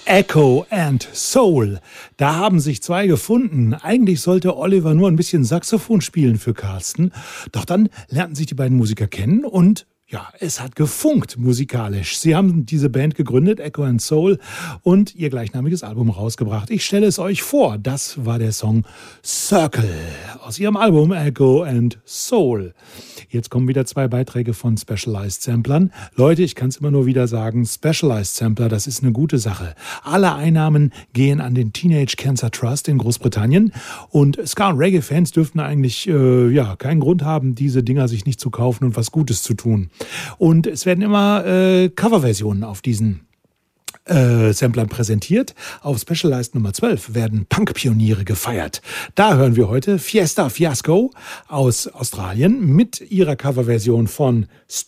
Echo and Soul. Da haben sich zwei gefunden. Eigentlich sollte Oliver nur ein bisschen Saxophon spielen für Carsten. Doch dann lernten sich die beiden Musiker kennen und ja, es hat gefunkt musikalisch. Sie haben diese Band gegründet, Echo and Soul, und ihr gleichnamiges Album rausgebracht. Ich stelle es euch vor, das war der Song Circle aus ihrem Album Echo and Soul. Jetzt kommen wieder zwei Beiträge von Specialized Samplern. Leute, ich kann es immer nur wieder sagen, Specialized Sampler, das ist eine gute Sache. Alle Einnahmen gehen an den Teenage Cancer Trust in Großbritannien und Ska- und Reggae-Fans dürften eigentlich keinen Grund haben, diese Dinger sich nicht zu kaufen und was Gutes zu tun. Und es werden immer Coverversionen auf diesen Samplern präsentiert. Auf Specialized Nummer 12 werden Punk-Pioniere gefeiert. Da hören wir heute Fiesta Fiasco aus Australien mit ihrer Coverversion von